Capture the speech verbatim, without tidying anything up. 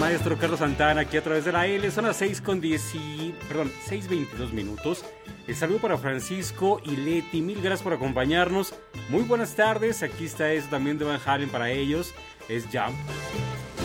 maestro Carlos Santana aquí a través de la L. Son las seis con diez y, perdón, seis veintidós minutos. El saludo para Francisco y Leti. Mil gracias por acompañarnos. Muy buenas tardes. Aquí está eso también de Van Halen para ellos. Es Jump.